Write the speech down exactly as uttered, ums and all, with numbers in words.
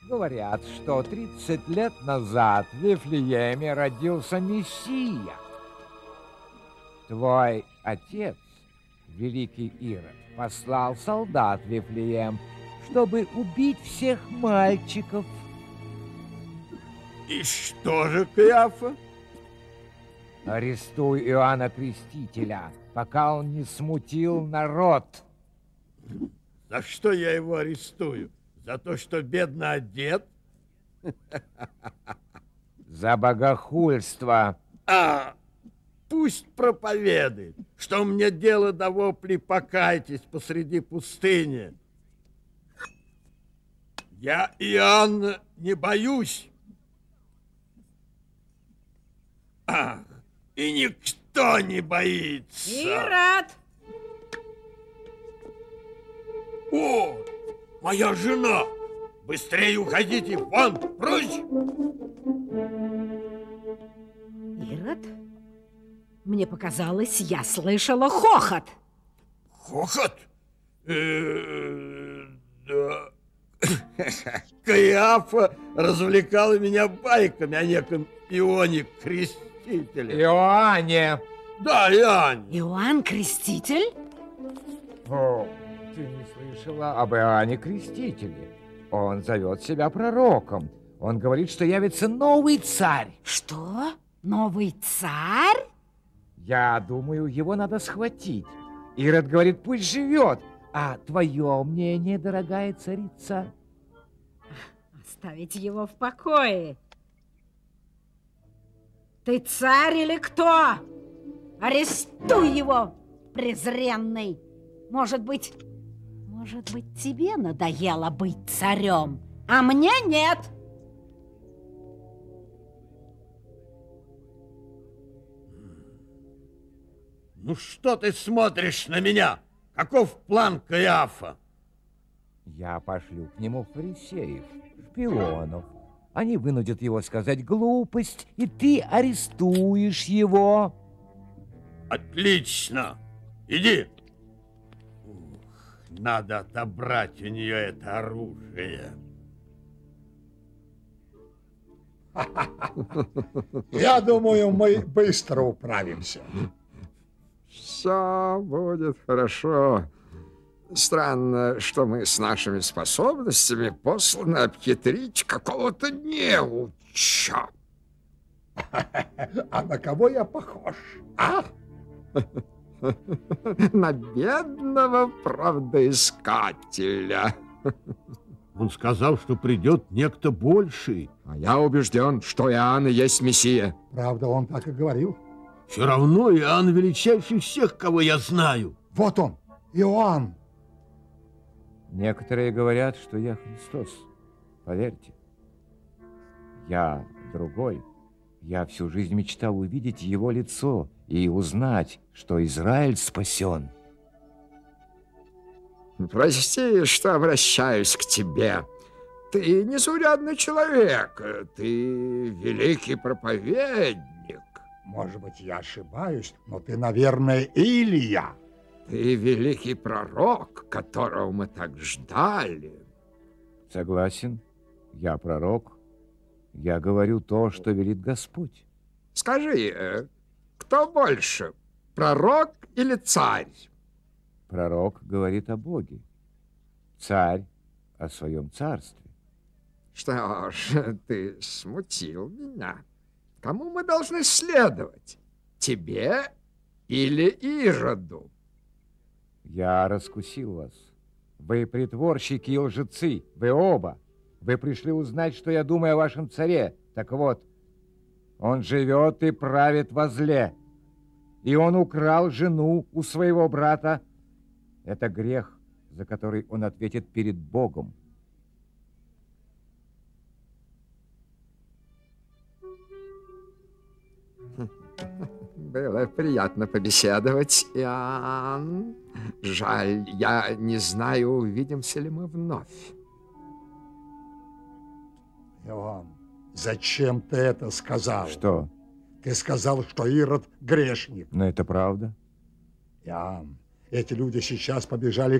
Говорят, что тридцать лет назад в Вифлееме родился Мессия. Твой отец, великий Ирод, послал солдат в Вифлеем, чтобы убить всех мальчиков. И что же, Каиафа? Арестуй Иоанна Крестителя, пока он не смутил народ. За что я его арестую? За то, что бедно одет? За богохульство. А, пусть проповедует, что мне дело до вопли «покайтесь» посреди пустыни. Я Иоанна не боюсь. Ах, и никто не боится. Ирод! О, моя жена! Быстрее уходите, вон, прочь! Ирод? Мне показалось, я слышала хохот. Хохот? Э, да. Каиафа развлекала меня байками о неком Ионе Крестителе. Иоанне! Да, Иоанне. Иоанн Креститель? О, ты не слышала об Иоанне Крестителе? Он зовет себя пророком. Он говорит, что явится новый царь. Что? Новый царь? Я думаю, его надо схватить. Ирод говорит, пусть живет. А твое мнение, дорогая царица? Оставить его в покое. Ты царь или кто? Арестуй его, презренный. Может быть, может быть, тебе надоело быть царем, а мне нет. Ну что ты смотришь на меня? Каков план Каиафа? Я пошлю к нему фарисеев, шпионов. Они вынудят его сказать глупость, и ты арестуешь его. Отлично! Иди! Ух, надо отобрать у нее это оружие. Я думаю, мы быстро управимся. Все будет хорошо. Странно, что мы с нашими способностями посланы обхитрить какого-то неуча. А на кого я похож, а? На бедного правдоискателя. Он сказал, что придет некто больший. А я убежден, что Иоанн и есть Мессия. Правда, он так и говорил. Все равно Иоанн величайший всех, кого я знаю. Вот он, Иоанн. Некоторые говорят, что я Христос. Поверьте, я другой. Я всю жизнь мечтал увидеть его лицо и узнать, что Израиль спасен. Прости, что обращаюсь к тебе. Ты незаурядный человек. Ты великий проповедник. Может быть, я ошибаюсь, но ты, наверное, Илия. Ты великий пророк, которого мы так ждали. Согласен, я пророк. Я говорю то, что велит Господь. Скажи, кто больше, пророк или царь? Пророк говорит о Боге, царь о своем царстве. Что ж, ты смутил меня. Кому мы должны следовать? Тебе или Ироду? Я раскусил вас. Вы притворщики и лжецы, вы оба. Вы пришли узнать, что я думаю о вашем царе. Так вот, он живет и правит во зле. И он украл жену у своего брата. Это грех, за который он ответит перед Богом. Было приятно побеседовать, Иоанн. Жаль, я не знаю, увидимся ли мы вновь. Иоанн, зачем ты это сказал? Что? Ты сказал, что Ирод грешник. Но это правда. Иоанн, эти люди сейчас побежали